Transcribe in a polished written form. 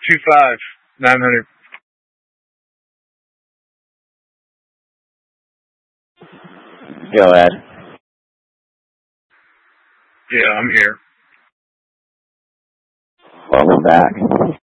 900. Go ahead. Yeah, I'm here. Welcome back.